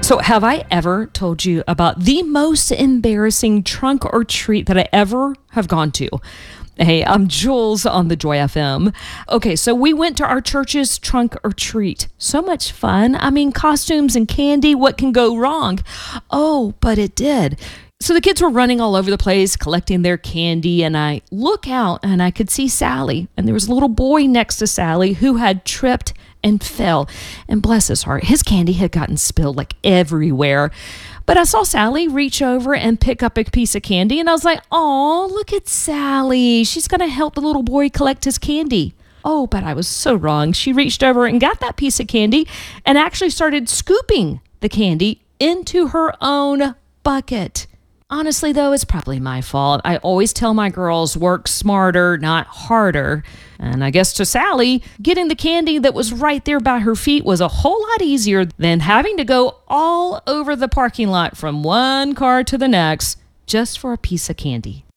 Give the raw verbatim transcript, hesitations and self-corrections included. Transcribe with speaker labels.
Speaker 1: So, have I ever told you about the most embarrassing trunk or treat that I ever have gone to? Hey, I'm Jules on the Joy F M. Okay, so we went to our church's trunk or treat. So much fun. I mean, costumes and candy. What can go wrong? Oh, but it did. So the kids were running all over the place, collecting their candy, and I look out and I could see Sally. And there was a little boy next to Sally who had tripped and fell. And bless his heart, his candy had gotten spilled like everywhere. But I saw Sally reach over and pick up a piece of candy, and I was like, oh, look at Sally. She's going to help the little boy collect his candy. Oh, but I was so wrong. She reached over and got that piece of candy and actually started scooping the candy into her own bucket. Honestly, though, it's probably my fault. I always tell my girls, work smarter, not harder. And I guess to Sally, getting the candy that was right there by her feet was a whole lot easier than having to go all over the parking lot from one car to the next just for a piece of candy.